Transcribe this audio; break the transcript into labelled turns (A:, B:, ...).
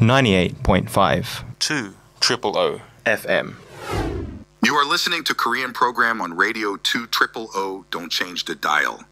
A: 98.5 2 Triple O FM.
B: You are listening to Korean program on Radio 2 Triple O. Don't change the dial.